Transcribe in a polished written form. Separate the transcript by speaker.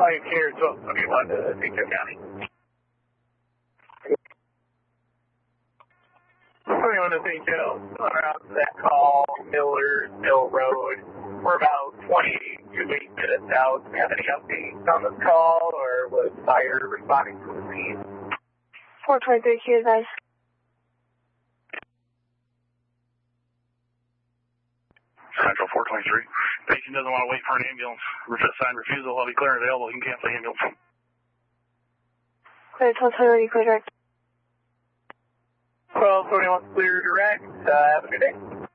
Speaker 1: Lion Care 1221 to St. Joe County. 21 to St. Joe, around that call, Mill Road. We're about 28 minutes out. Do you have any updates on this call, or was fire responding to the scene?
Speaker 2: 423, Q advice.
Speaker 3: Central 423. Patient doesn't want to wait for an ambulance. Sign refusal while he clear and available. He can cancel the ambulance.
Speaker 2: Clear 1221, clear direct.
Speaker 1: 1221 clear direct. Have a good day.